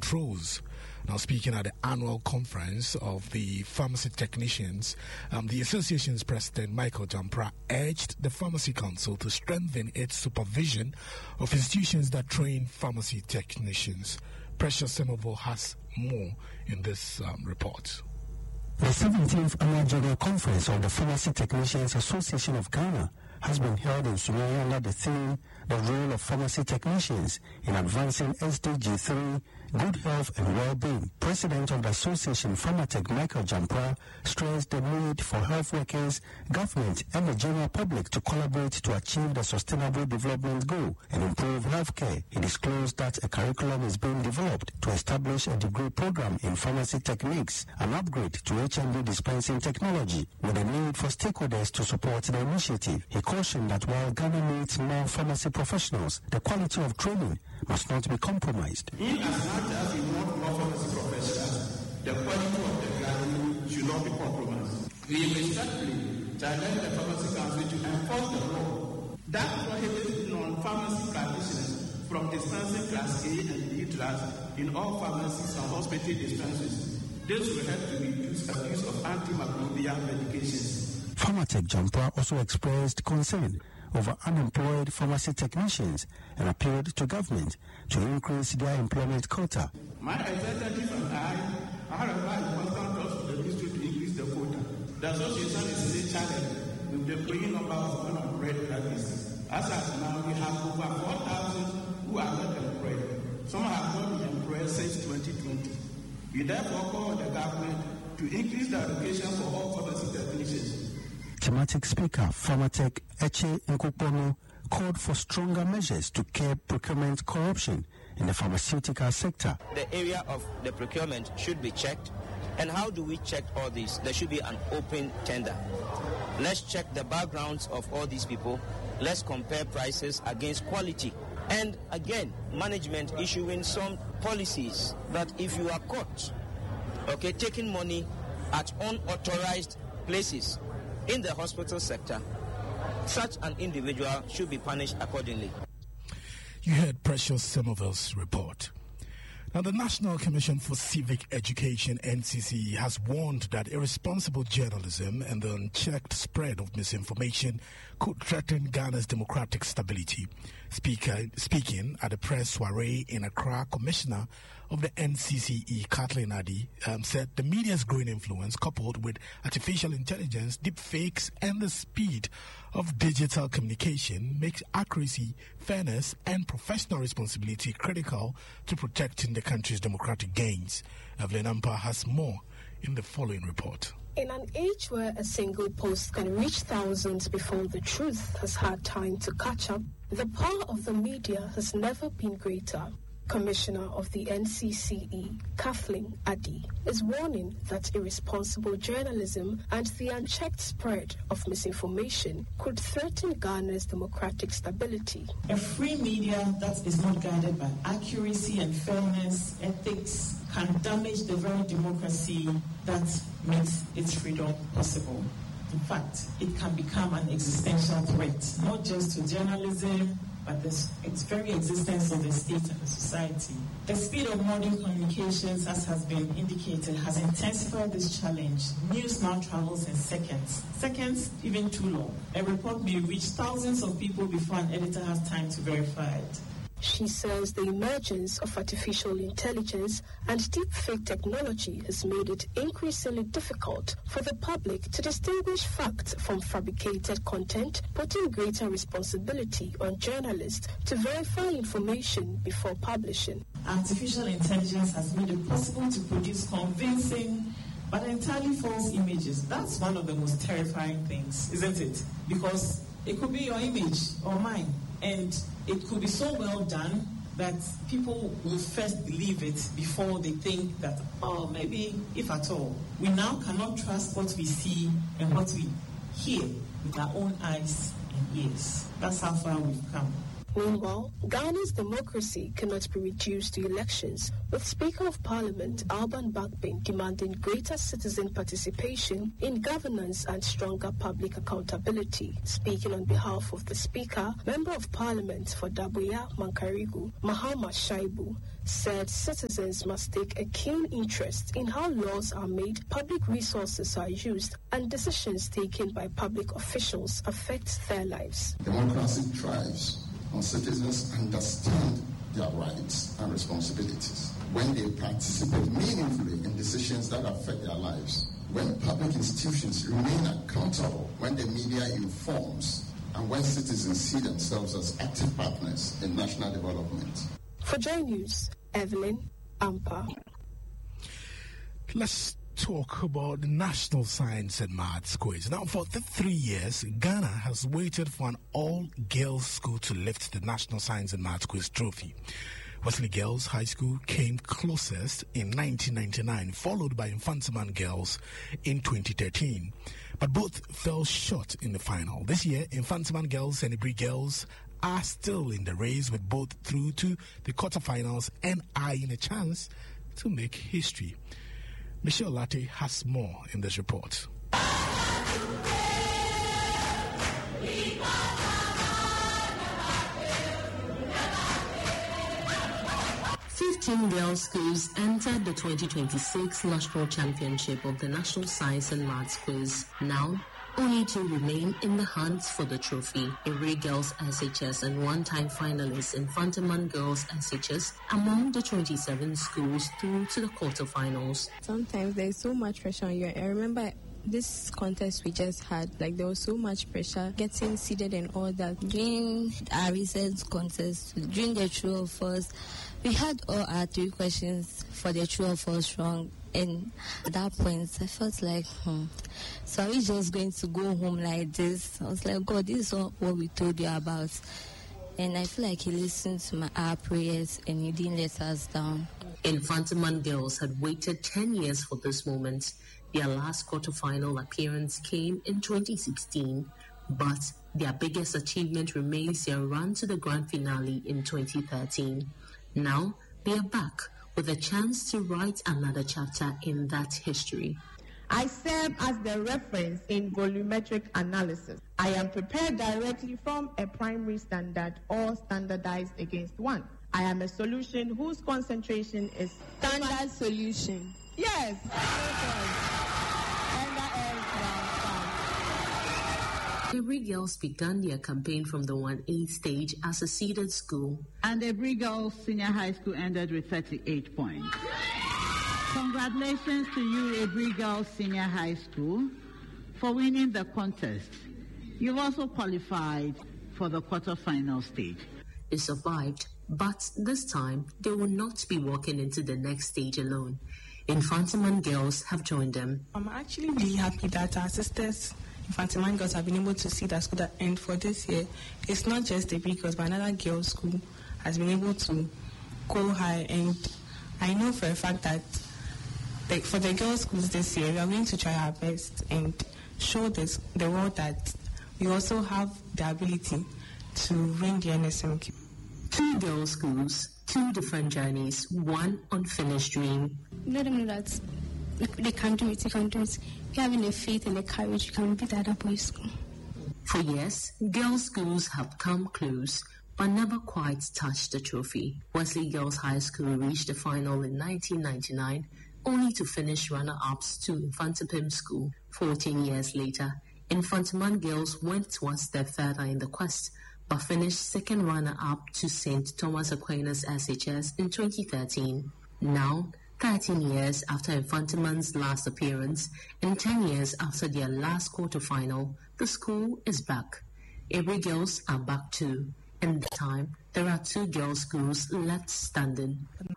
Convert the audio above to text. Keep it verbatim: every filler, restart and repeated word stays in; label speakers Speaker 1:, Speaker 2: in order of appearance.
Speaker 1: controls. Now, speaking at the annual conference of the pharmacy technicians, um, the association's president, Michael Jampra, urged the Pharmacy Council to strengthen its supervision of institutions that train pharmacy technicians. Precious Semovo has more in this um, report.
Speaker 2: The seventeenth Annual General Conference of the Pharmacy Technicians Association of Ghana has been held in Sunyani under the theme, The Role of Pharmacy Technicians in Advancing S D G three, Good Health and Well-Being. President of the Association, Pharmatech, Michael Jampra, stressed the need for health workers, government and the general public to collaborate to achieve the Sustainable Development Goal and improve healthcare. He disclosed that a curriculum is being developed to establish a degree program in pharmacy techniques, an upgrade to H M D dispensing technology, with a need for stakeholders to support the initiative. He cautioned that while Ghana needs more pharmacy professionals, the quality of training must not be compromised.
Speaker 3: In as much as we want more pharmacy professionals, the quality of the graduate should not be compromised. We respectfully challenge the Pharmacy Council to enforce the law that prohibits non-pharmacy practitioners from dispensing Class A and B drugs in all pharmacies and hospital dispensaries. This will help to reduce abuse of antimicrobial medications.
Speaker 2: Pharmatech Jampra also expressed concern over unemployed pharmacy technicians and appealed to government to increase their employment quota.
Speaker 3: My executive and I are in constant talks with the district to increase the quota. The association is still challenged with the growing number of unemployed graduates. As of now, we have over four thousand who are not employed. Some have not been employed since twenty twenty. We therefore call on the government to increase the allocation for all pharmacy technicians.
Speaker 2: Thematic Speaker, Pharmatech Eche Nkukpono, called for stronger measures to curb procurement corruption in the pharmaceutical sector.
Speaker 4: The area of the procurement should be checked. And how do we check all this? There should be an open tender. Let's check the backgrounds of all these people. Let's compare prices against quality. And again, management issuing some policies that if you are caught, okay, taking money at unauthorized places in the hospital sector, such an individual should be punished accordingly.
Speaker 1: You heard Precious Semovel's report. Now, the National Commission for Civic Education, N C C E, has warned that irresponsible journalism and the unchecked spread of misinformation could threaten Ghana's democratic stability. Speaker, speaking at a press soiree in Accra, Commissioner of the N C C E, Kathleen Addy, um, said the media's growing influence, coupled with artificial intelligence, deep fakes, and the speed of digital communication, makes accuracy, fairness, and professional responsibility critical to protecting the country's democratic gains. Evelyn Ampa has more in the following report.
Speaker 5: In an age where a single post can reach thousands before the truth has had time to catch up, the power of the media has never been greater. Commissioner of the N C C E, Kathleen Addy, is warning that irresponsible journalism and the unchecked spread of misinformation could threaten Ghana's democratic stability.
Speaker 6: A free media that is not guided by accuracy and fairness, ethics, can damage the very democracy that makes its freedom possible. In fact, it can become an existential threat, not just to journalism, but the its very existence of the state and the society. The speed of modern communications, as has been indicated, has intensified this challenge. News now travels in seconds. Seconds, even too long. A report may reach thousands of people before an editor has time to verify it.
Speaker 5: She says the emergence of artificial intelligence and deepfake technology has made it increasingly difficult for the public to distinguish fact from fabricated content, putting greater responsibility on journalists to verify information before publishing.
Speaker 6: Artificial intelligence has made it possible to produce convincing but entirely false images. That's one of the most terrifying things, isn't it? Because it could be your image or mine, and it could be so well done that people will first believe it before they think that, oh, maybe, if at all. We now cannot trust what we see and what we hear with our own eyes and ears. That's how far we've come.
Speaker 5: Meanwhile, Ghana's democracy cannot be reduced to elections, with Speaker of Parliament Alban Bagbin demanding greater citizen participation in governance and stronger public accountability. Speaking on behalf of the Speaker, Member of Parliament for Dabuya Mankarigu, Mahama Shaibu, said citizens must take a keen interest in how laws are made, public resources are used, and decisions taken by public officials affect their lives.
Speaker 7: Democracy thrives when citizens understand their rights and responsibilities, when they participate meaningfully in decisions that affect their lives, when public institutions remain accountable, when the media informs, and when citizens see themselves as active partners in national development.
Speaker 5: For Joy News, Evelyn Ampa.
Speaker 1: Let's talk about the National Science and Maths Quiz. Now, for the three years, Ghana has waited for an all-girls school to lift the National Science and Maths Quiz trophy. Wesley Girls High School came closest in nineteen ninety-nine, followed by Infantiman Girls in twenty thirteen. But both fell short in the final. This year, Infantiman Girls and Ibri Girls are still in the race, with both through to the quarterfinals and eyeing a chance to make history. Michelle Latte has more in this report.
Speaker 8: fifteen girls' schools entered the twenty twenty-six National Championship of the National Science and Maths Quiz. Now, only two remain in the hunt for the trophy. Ibri Girls S H S and one-time finalists Infantiman Girls S H S among the twenty-seven schools through to the quarterfinals.
Speaker 9: Sometimes there's so much pressure on you. I remember this contest we just had, like there was so much pressure getting seeded and all that.
Speaker 10: During our recent contest, during the true or false, we had all our three questions for the true or false wrong. And at that point, I felt like, hmm, so are we just going to go home like this? I was like, God, this is all what we told you about. And I feel like he listened to my, our prayers and he didn't let us down.
Speaker 8: Infantiman Girls had waited ten years for this moment. Their last quarterfinal appearance came in twenty sixteen, but their biggest achievement remains their run to the grand finale in twenty thirteen. Now, they are back with a chance to write another chapter in that history.
Speaker 11: I serve as the reference in volumetric analysis. I am prepared directly from a primary standard or standardized against one. I am a solution whose concentration is
Speaker 9: Standard solution.
Speaker 11: Yes.
Speaker 8: Ibri Girls began their campaign from the one A stage as a seeded school.
Speaker 12: And Ibri Girls Senior High School ended with thirty-eight points. Congratulations to you, Ibri Girls Senior High School, for winning the contest. You've also qualified for the quarterfinal stage.
Speaker 8: They survived, but this time they will not be walking into the next stage alone. Infantiman Girls have joined them.
Speaker 13: I'm actually really happy that our sisters, Infantiman Girls, have been able to see that school. And for this year, it's not just the big girls, but another girls' school has been able to go high. And I know for a fact that like, for the girls' schools this year, we are going to try our best and show this, the world that we also have the ability to win the N S M Q.
Speaker 8: Two girls' schools, two different journeys, one unfinished dream.
Speaker 9: Let them know that they can do it, they can do it. Having the faith and the courage, you can beat the other boys' school.
Speaker 8: For years, girls' schools have come close, but never quite touched the trophy. Wesley Girls High School reached the final in nineteen ninety-nine, only to finish runner-ups to Infantiman School. Fourteen years later, Infantiman Girls went one step further in the quest, but finished second runner-up to Saint Thomas Aquinas S H S in twenty thirteen. Now, thirteen years after Infantiman's last appearance and ten years after their last quarterfinal, the school is back. Ibri Girls are back too, and this time there are two girls' schools left standing.